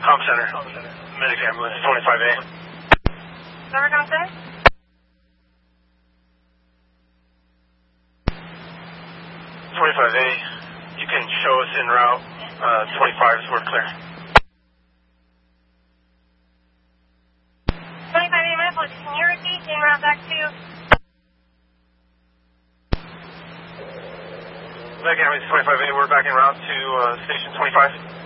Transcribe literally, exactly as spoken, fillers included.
Com Center. Medic ambulance, twenty-five A. Number Com Center? twenty-five A. You can show us en route. Uh, twenty-five is we're clear. twenty-five A, my apologies. Can you repeat en route back to? Medic ambulance, twenty-five A. We're back en route to uh, station twenty-five.